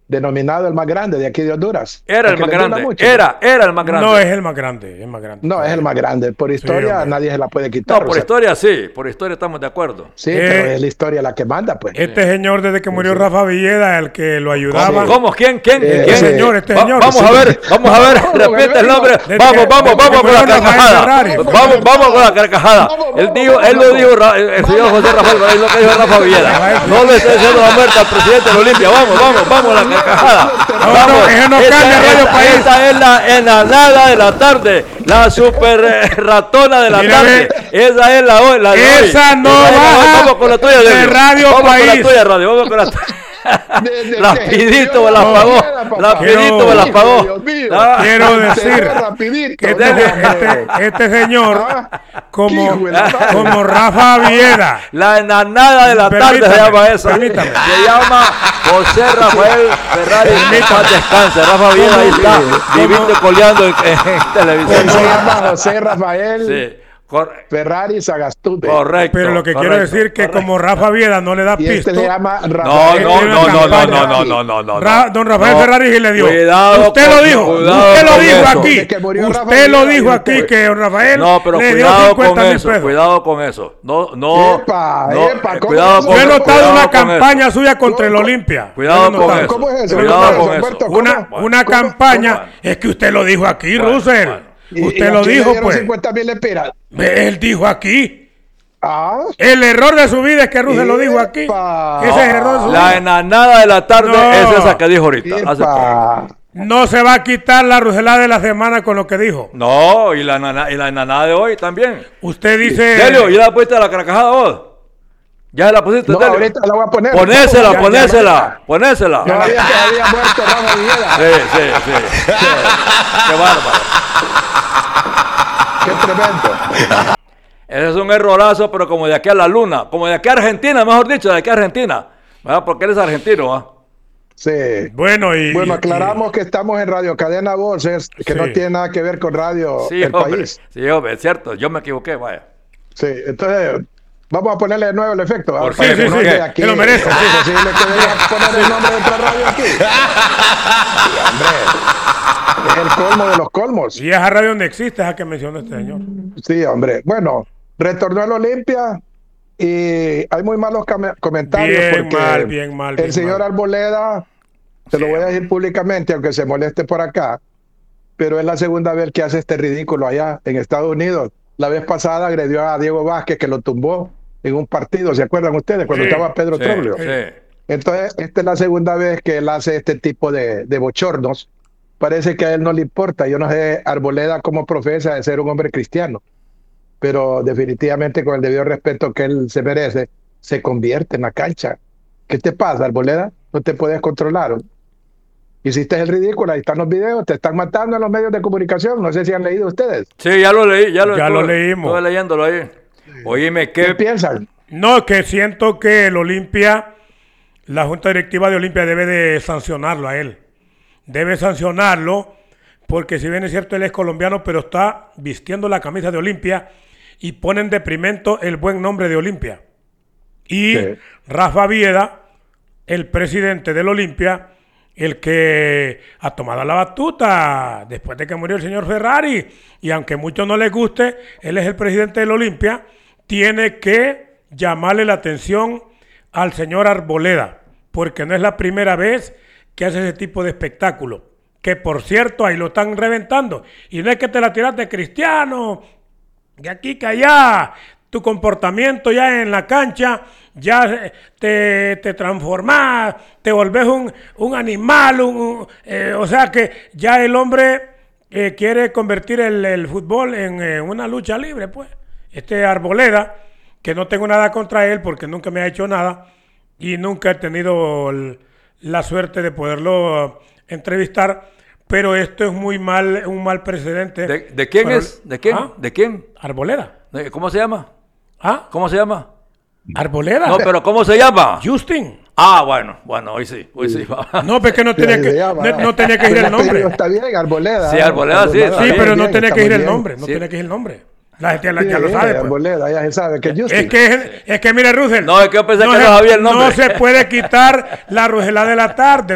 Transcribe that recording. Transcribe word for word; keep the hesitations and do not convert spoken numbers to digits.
denominado el más grande de aquí de Honduras. Era el más grande. Mucho, era, ¿no? era el más grande. No es el más grande, es más grande. No, es el más grande. Por historia sí, nadie se la puede quitar. No, por o sea, historia sí, por historia estamos de acuerdo. Sí, eh, pero es la historia la que manda, pues. Este sí. señor, desde que murió sí. Rafa Villeda, el que lo ayudaba. ¿Cómo? ¿Cómo? ¿Quién? ¿Quién? Eh, ¿Quién? Este señor, este Va, señor. Vamos sí. a ver, vamos a ver, repite el nombre. Vamos, vamos, vamos con la carcajada. Vamos, vamos con la carcajada. Él dijo, él lo dijo, el señor José Rafael, es lo que dijo Rafa Villeda. No le está diciendo la muerte al presidente de la Olimpia. Vamos, vamos, vamos a la carcajada. Vamos, eso no cambia Radio País. Esta es la enanada de la tarde, la super eh, ratona de la Mírame. tarde. Esa es la hoy, la de Esa hoy. no va. Vamos con la tuya, de Radio vamos País. Vamos con la tuya, Radio. Vamos con la tuya. De, de, rapidito me las pagó, rapidito me las pagó. Quiero decir que este, este, este señor, como, como Rafa Viera, la enanada de la tarde se llama esa. Permítame. Se llama José Rafael Ferrari. Paz descanse. Rafa Viera ahí está, viviendo y coleando en, en televisión. Se llama José Rafael. Sí. Cor Ferrari Sagastute. Correcto. Pero lo que correcto, quiero decir que correcto. como Rafa Vieda no le da pisto. Este se llama Rafael. No, no, no, no, no, no, no, no, no. Ra don Rafael no. Ferrari sí le dio. Cuidado. Usted con, lo dijo. Cuidado usted lo dijo eso. aquí. Usted lo dijo aquí que don Rafael no, pero le cuidado dio cincuenta con mil eso. pesos. Cuidado con eso. No, no. Epa, no epa, cuidado con Yo he notado una campaña eso. suya contra el Olimpia. Cuidado con eso. ¿Cómo es eso? Cuidado con eso. Una, una campaña. Es que usted lo dijo aquí, Russell. Usted lo dijo, pues. cincuenta mil lempiras. Él dijo aquí. Ah. El error de su vida es que Russell lo dijo aquí. Ese es el error de su vida. La enanada de la tarde no. es esa que dijo ahorita. Hace no se va a quitar la Russelada de la semana con lo que dijo. No, y la, enana, y la enanada de hoy también. Usted dice. Delio, ¿ya la pusiste a la carcajada vos? ¿Ya la pusiste, no, Delio? Ahorita la voy a poner. Ponésela, ya, ponésela, ya, ponésela. Ya había, había muerto Rafa Villeda. Sí, sí, sí. sí. Qué bárbaro. Qué tremendo. Ese es un errorazo, pero como de aquí a la luna, como de aquí a Argentina, mejor dicho, de aquí a Argentina, ¿verdad? Porque eres argentino, ¿ah? Sí. Bueno, y, bueno, y, aclaramos y, que estamos en Radio Cadena Voces, que sí. no tiene nada que ver con Radio sí, El hombre, País. Sí, hombre, es cierto, yo me equivoqué, vaya. Sí, entonces vamos a ponerle de nuevo el efecto. Por sí, sí, sí, aquí, que lo merece. ¿Es posible que debería poner el nombre de otra radio aquí? Sí, hombre. Es el colmo de los colmos. Y esa radio donde existe, esa que mencionó este señor. Sí, hombre. Bueno, retornó al Olimpia y hay muy malos comentarios. Bien porque mal, bien mal. Bien el señor mal. Arboleda, se sí, lo voy a decir públicamente, aunque se moleste por acá, pero es la segunda vez que hace este ridículo allá en Estados Unidos. La vez pasada agredió a Diego Vázquez, que lo tumbó en un partido, ¿se acuerdan ustedes? Cuando sí, estaba Pedro sí, Troglio. Sí. Entonces, esta es la segunda vez que él hace este tipo de, de bochornos. Parece que a él no le importa. Yo no sé, Arboleda como profesa de ser un hombre cristiano, pero definitivamente con el debido respeto que él se merece, se convierte en la cancha. ¿Qué te pasa, Arboleda? No te puedes controlar. Hiciste el ridículo, ahí están los videos, te están matando en los medios de comunicación. No sé si han leído ustedes. Sí, ya lo leí, ya lo, ya estuve, lo leímos. Estuve leyéndolo ahí. Oíme, ¿qué, ¿qué piensan? No, que siento que el Olimpia, la Junta Directiva de Olimpia debe de sancionarlo a él. Debe sancionarlo porque si bien es cierto él es colombiano, pero está vistiendo la camisa de Olimpia y pone en deprimento el buen nombre de Olimpia. Y sí. Rafa Vieda, el presidente del Olimpia, el que ha tomado la batuta después de que murió el señor Ferrari, y aunque a muchos no les guste, él es el presidente del Olimpia, tiene que llamarle la atención al señor Arboleda, porque no es la primera vez que hace ese tipo de espectáculo, que por cierto ahí lo están reventando, y no es que te la tiraste cristiano, que aquí, que allá, tu comportamiento ya en la cancha, ya te, te transformás, te volvés un, un animal, un, un, eh, o sea que ya el hombre eh, quiere convertir el, el fútbol en eh, una lucha libre, pues. Este Arboleda, que no tengo nada contra él porque nunca me ha hecho nada y nunca he tenido el, la suerte de poderlo uh, entrevistar, pero esto es muy mal, un mal precedente. ¿De, de quién Pero, es? ¿De quién? ¿ah? ¿De quién? Arboleda. ¿Cómo se llama? ¿Ah? ¿Cómo se llama? Arboleda. No, pero ¿cómo se llama? Justin. Ah, bueno, bueno, hoy sí, hoy sí. No, pero que no tenía que, no, no tenía que ir el nombre. Está bien, Arboleda. Sí, Arboleda, sí. Sí, bien, pero no bien, tenía que ir el bien. nombre, no sí. tenía que ir el nombre. La gente ya, Sí, ya lo sabe. Pues. Arboleda, ya se sabe que es Justin. Es que, es, es que mire, Russell. No, es que yo pensé no que se, no sabía el nombre. No se puede quitar la Russelada de la tarde.